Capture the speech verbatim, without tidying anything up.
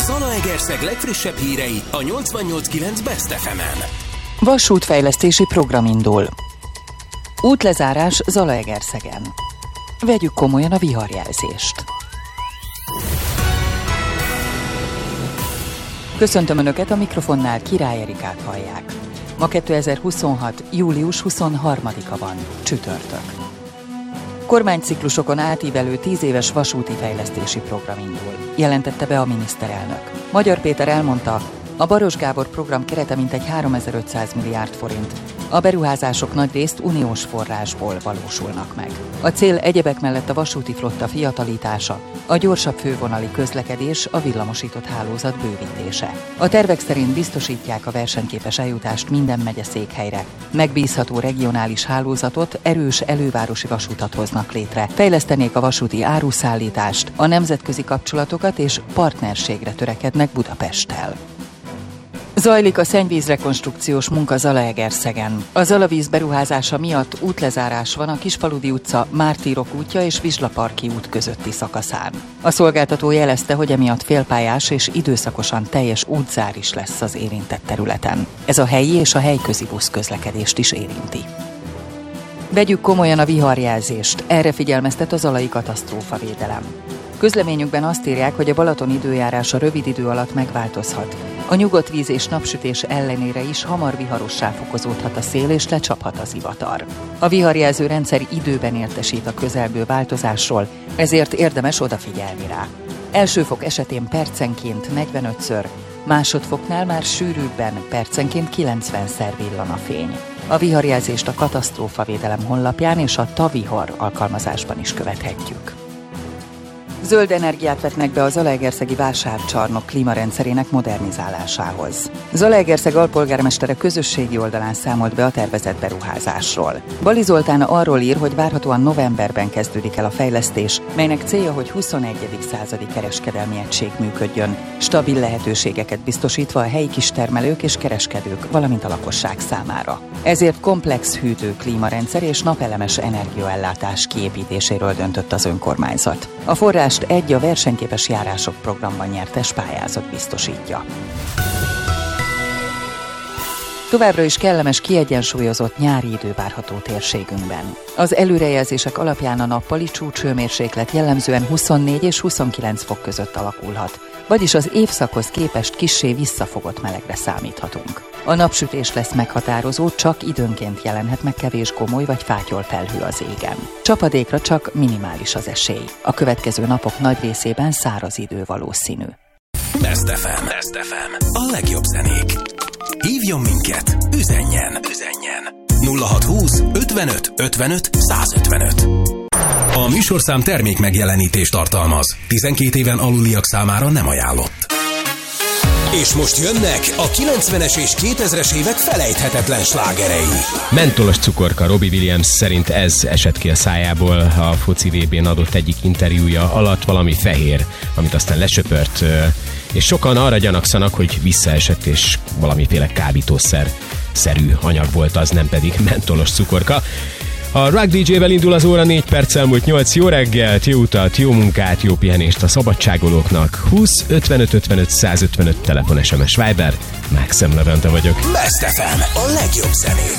Zalaegerszeg legfrissebb hírei a nyolcvannyolc kilenc Best ef emen. Vasútfejlesztési program indul. Útlezárás Zalaegerszegen. Vegyük komolyan a viharjelzést. Köszöntöm Önöket, a mikrofonnál Király Erikát hallják. Ma kétezer-huszonhat. július huszonharmadika van, csütörtök. Kormányciklusokon átívelő tíz éves vasúti fejlesztési program indul, jelentette be a miniszterelnök. Magyar Péter elmondta, a Baross Gábor program kerete mintegy háromezer-ötszáz milliárd forint. A beruházások nagyrészt uniós forrásból valósulnak meg. A cél egyebek mellett a vasúti flotta fiatalítása, a gyorsabb fővonali közlekedés, a villamosított hálózat bővítése. A tervek szerint biztosítják a versenyképes eljutást minden megye székhelyre, megbízható regionális hálózatot, erős elővárosi vasutat hoznak létre, fejlesztenék a vasúti áruszállítást, a nemzetközi kapcsolatokat és partnerségre törekednek Budapesttel. Zajlik a szennyvízrekonstrukciós munka Zalaegerszegen. A Zalavíz beruházása miatt útlezárás van a Kisfaludy utca, Mártírok útja és Vizslaparki út közötti szakaszán. A szolgáltató jelezte, hogy emiatt félpályás és időszakosan teljes útzár is lesz az érintett területen. Ez a helyi és a helyközi busz közlekedést is érinti. Vegyük komolyan a viharjelzést, erre figyelmeztet a Zalai Katasztrófavédelem. Közleményükben azt írják, hogy a Balaton időjárása rövid idő alatt megváltozhat. A nyugodt víz és napsütés ellenére is hamar viharossá fokozódhat a szél és lecsaphat az zivatar. A viharjelző rendszer időben értesít a közelgő változásról, ezért érdemes odafigyelni rá. Első fok esetén percenként negyvenötször, másodfoknál már sűrűbben percenként kilencvenszer villan a fény. A viharjelzést a Katasztrófavédelem honlapján és a Tavihar alkalmazásban is követhetjük. Zöld energiát vetnek be a zalaegerszegi vásárcsarnok klímarendszerének modernizálásához. Zalaegerszeg alpolgármestere közösségi oldalán számolt be a tervezett beruházásról. Bali Zoltán arról ír, hogy várhatóan novemberben kezdődik el a fejlesztés, melynek célja, hogy huszonegyedik századi kereskedelmi egység működjön, stabil lehetőségeket biztosítva a helyi kistermelők és kereskedők, valamint a lakosság számára. Ezért komplex hűtő klímarendszer és napelemes energiaellátás kiépítéséről döntött az önkormányzat. A forrást egy a versenyképes járások programban nyertes pályázat biztosítja. Továbbra is kellemes, kiegyensúlyozott nyári idő várható térségünkben. Az előrejelzések alapján a nappali csúcshőmérséklet jellemzően huszonnégy és huszonkilenc fok között alakulhat, vagyis az évszakhoz képest kissé visszafogott melegre számíthatunk. A napsütés lesz meghatározó, csak időnként jelenhet meg kevés gomoly vagy fátyol felhő az égen. Csapadékra csak minimális az esély. A következő napok nagy részében száraz idő valószínű. Best ef em. Best ef em. A legjobb zenék. Hívjon minket, üzenjen, üzenjen. nulla hatszázhúsz ötvenöt ötvenöt százötvenöt. A műsorszám termék megjelenítést tartalmaz. tizenkét éven aluliak számára nem ajánlott. És most jönnek a kilencvenes és kétezres évek felejthetetlen slágerei. Mentolos cukorka, Robbie Williams szerint ez esett ki a szájából a foci vé bén adott egyik interjúja alatt, valami fehér, amit aztán lesöpört, és sokan arra gyanakszanak, hogy visszaesett és valamiféle kábítószer szerű anyag volt az, nem pedig mentolos cukorka. A Rock dé jével indul az óra, négy perccel múlt nyolc. Jó reggelt, jó utat, jó munkát, jó pihenést a szabadságolóknak. húsz ötvenöt ötvenöt százötvenöt telefon, es em es, Viber. Max Emlerente vagyok. Best ef em, a legjobb zenék.